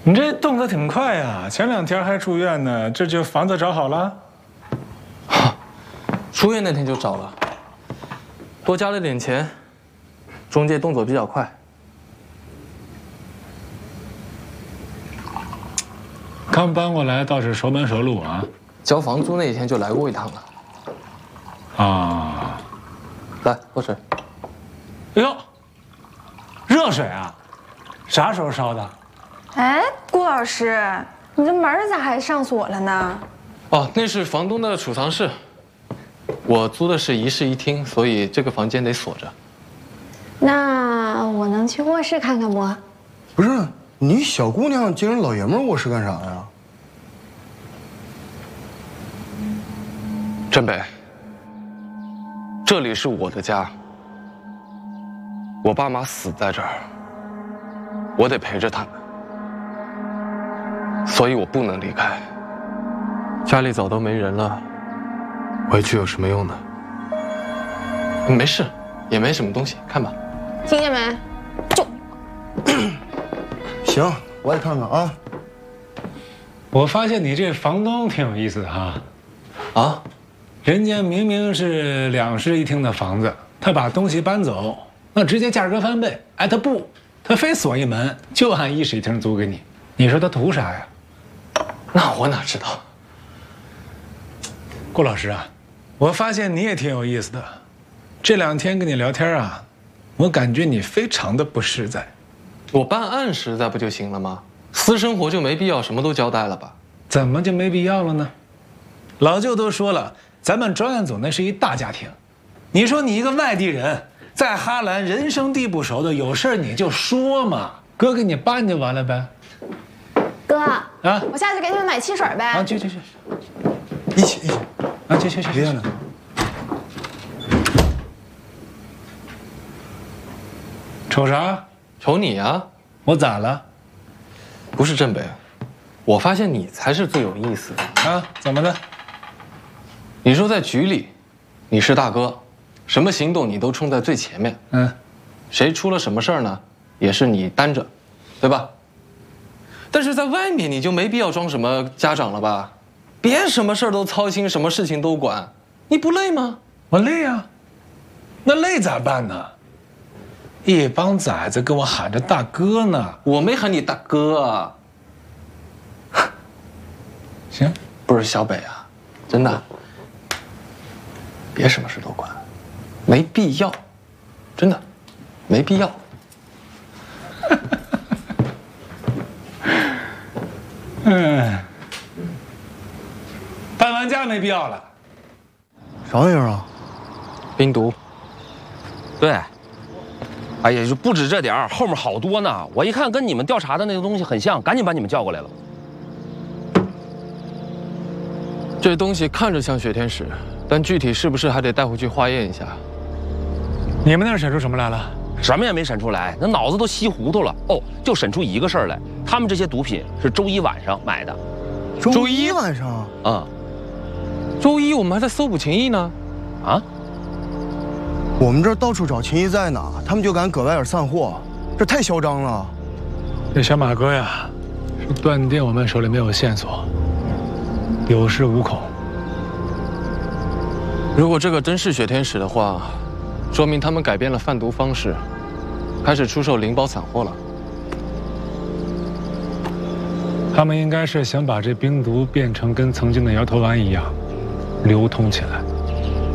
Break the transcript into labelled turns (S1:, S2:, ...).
S1: 你这动作挺快呀，前2天还住院呢，这就房子找好了？
S2: 出院那天就找了，多加了点钱，中介动作比较快。
S1: 刚搬过来倒是熟门熟路啊。
S2: 交房租那一天就来过一趟了。
S1: 啊，
S2: 来喝水。
S1: 哎呦，热水啊？啥时候烧的？
S3: 哎，顾老师，你这门咋还上锁了呢？
S2: 哦，那是房东的储藏室，我租的是1室1厅，所以这个房间得锁着。
S3: 那我能去卧室看看不？
S4: 不是，你小姑娘进人老爷们卧室干啥呀？
S2: 镇北，这里是我的家，我爸妈死在这儿，我得陪着他们，所以我不能离开。家里早都没人了，回去有什么用呢？没事，也没什么东西，看吧。
S3: 听见没？就
S4: 行，我也看看啊。
S1: 我发现你这房东挺有意思的哈。
S2: 啊？
S1: 人家明明是2室1厅的房子，他把东西搬走，那直接价格翻倍。哎，他不，他非锁一门，就按1室1厅租给你。你说他图啥呀？
S2: 那我哪知道？
S1: 顾老师啊，我发现你也挺有意思的。这2天跟你聊天啊，我感觉你非常的不实在。
S2: 我办案实在不就行了吗？私生活就没必要什么都交代了吧？
S1: 怎么就没必要了呢？老舅都说了，咱们专案组那是一大家庭。你说你一个外地人，在哈兰人生地不熟的，有事你就说嘛，哥给你办就完了呗。
S3: 哥
S1: 啊，
S3: 我下去给你们买汽水呗。
S1: 啊，去，
S4: 一起
S1: 啊，去，
S4: 别了。
S1: 瞅啥？
S2: 瞅你啊！
S1: 我咋了？
S2: 不是镇北，我发现你才是最有意思的
S1: 啊？怎么了？
S2: 你说在局里，你是大哥，什么行动你都冲在最前面。
S1: 嗯，
S2: 谁出了什么事儿呢，也是你担着，对吧？但是在外面你就没必要装什么家长了吧？别什么事儿都操心，什么事情都管，你不累吗？
S1: 我累啊，那累咋办呢？一帮崽子跟我喊着大哥呢。
S2: 我没喊你大哥啊。
S1: 行，
S2: 不是小北啊，真的，别什么事都管，没必要，真的，没必要。
S1: 搬完家没必要了。
S4: 啥玩意儿啊？
S2: 冰毒。
S5: 对。哎呀，就不止这点儿，后面好多呢。我一看跟你们调查的那个东西很像，赶紧把你们叫过来了。
S2: 这东西看着像雪天使，但具体是不是还得带回去化验一下。
S1: 你们那儿审出什么来了？
S5: 什么也没审出来，那脑子都稀糊涂了。哦，就审出一个事儿来，他们这些毒品是周一晚上买的。
S4: 周一晚上？
S2: 周一我们还在搜捕秦毅呢。
S5: 啊？
S4: 我们这儿到处找秦毅在哪，他们就敢搁外边散货，这太嚣张了。
S1: 这小马哥呀，是断定我们手里没有线索，有恃无恐。
S2: 如果这个真是雪天使的话，说明他们改变了贩毒方式，开始出售零包散货了。
S1: 他们应该是想把这冰毒变成跟曾经的摇头丸一样，流通起来。